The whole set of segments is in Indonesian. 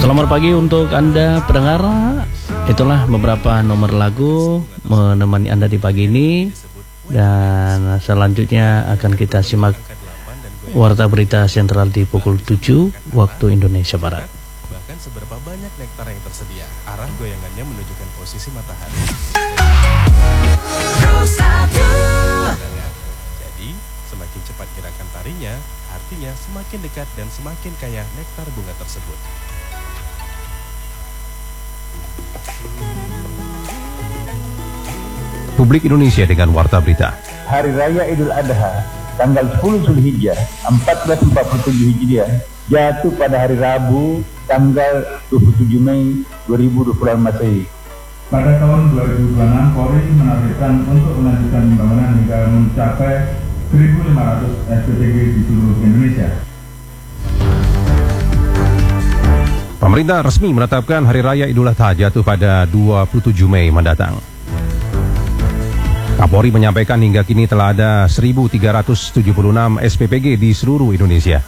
Selamat pagi untuk Anda pendengar. Itulah beberapa nomor lagu menemani Anda di pagi ini. Dan selanjutnya akan kita simak Warta Berita Sentral di pukul 7 waktu Indonesia Barat. Bahkan seberapa banyak nektar yang tersedia, arah goyangannya menunjukkan posisi matahari. Jadi, semakin cepat gerakan tarinya, artinya semakin dekat dan semakin kaya nektar bunga tersebut. Publik Indonesia dengan Warta Berita. Hari Raya Idul Adha, tanggal 10 Zulhijjah 1447 Hijriah, jatuh pada hari Rabu, tanggal 27 Mei 2020 Masehi. Pada tahun 2026, Polri menargetkan untuk melanjutkan pembangunan hingga mencapai 1.500 SPPG di seluruh Indonesia. Pemerintah resmi menetapkan Hari Raya Idul Adha jatuh pada 27 Mei mendatang. Kapolri menyampaikan hingga kini telah ada 1.376 SPPG di seluruh Indonesia.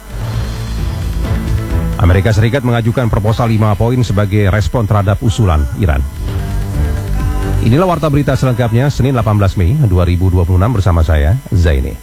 Amerika Serikat mengajukan proposal 5 poin sebagai respon terhadap usulan Iran. Inilah Warta Berita selengkapnya Senin 18 Mei 2026 bersama saya, Zaini.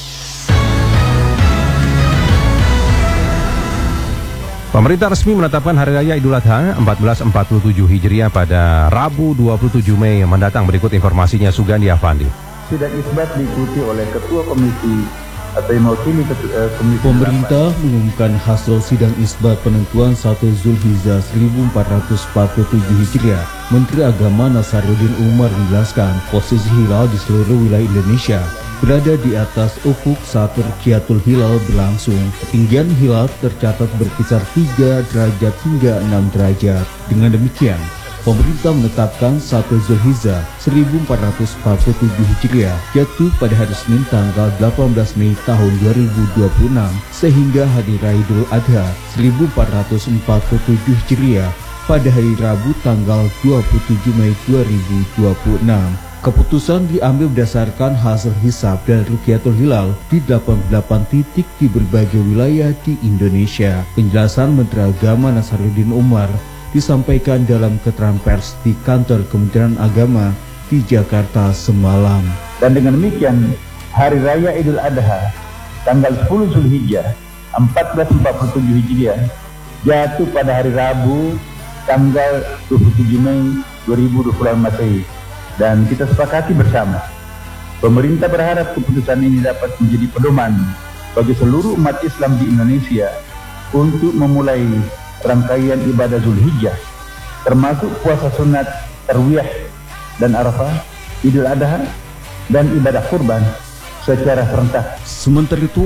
Pemerintah resmi menetapkan Hari Raya Idul Adha 1447 Hijriah pada Rabu 27 Mei mendatang. Berikut informasinya Sugandi Afandi. Sidang isbat diikuti oleh Ketua Komisi atau yang mewakili Komisi. Pemerintah mengumumkan hasil sidang isbat penentuan 1 Zulhijjah 1447 Hijriah. Menteri Agama Nasaruddin Umar menjelaskan posisi hilal di seluruh wilayah Indonesia berada di atas ufuk saat Ruqyatul Hilal berlangsung. Ketinggian hilal tercatat berkisar 3 derajat hingga 6 derajat. Dengan demikian, pemerintah menetapkan 1 Zulhijjah 1447 Hijriah jatuh pada hari Senin tanggal 18 Mei tahun 2026 sehingga Hari Raya Idul Adha 1447 Hijriah pada hari Rabu tanggal 27 Mei 2026. Keputusan diambil berdasarkan hasil hisab dan Ruqyatul Hilal di 88 titik di berbagai wilayah di Indonesia. Penjelasan Menteri Agama Nasaruddin Umar disampaikan dalam keterangan pers di kantor Kementerian Agama di Jakarta semalam. Dan dengan demikian, Hari Raya Idul Adha, tanggal 10 Zulhijjah 1447 Hijriah, jatuh pada hari Rabu, tanggal 27 Mei 2020 Masehi. Dan kita sepakati bersama, pemerintah berharap keputusan ini dapat menjadi pedoman bagi seluruh umat Islam di Indonesia untuk memulai rangkaian ibadah Zulhijjah, termasuk puasa sunat, tarwiyah, dan Arafah, Idul Adha, dan ibadah kurban secara serentak. Sementara itu,